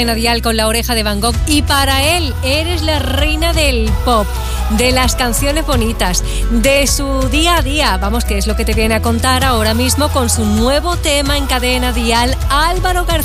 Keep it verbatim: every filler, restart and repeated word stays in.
Cadena Dial con La Oreja de Van Gogh, y para él eres la reina del pop, de las canciones bonitas, de su día a día. Vamos, que es lo que te viene a contar ahora mismo con su nuevo tema en Cadena Dial, Álvaro García.